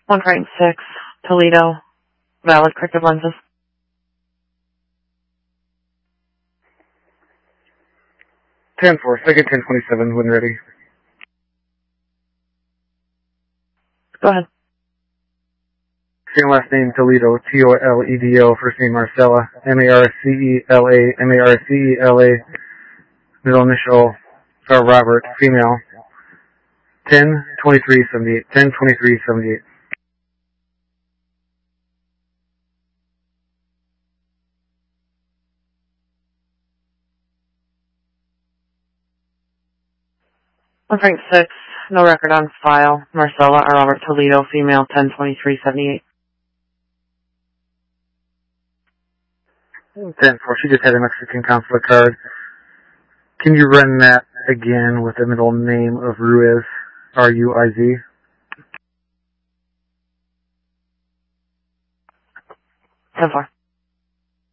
1.6, Toledo, valid corrective lenses. 10-4, second 1027, when ready. Go ahead. Same last name, Toledo, Toledo, first name Marcella, Marcela, Marcela, middle initial, Robert, female, 10-23-78, 10-23-78. .6, no record on file. Marcella or Robert Toledo, female, 10-23-78. 10-4, she just had a Mexican consulate card. Can you run that again with the middle name of Ruiz, R-U-I-Z? 10-4.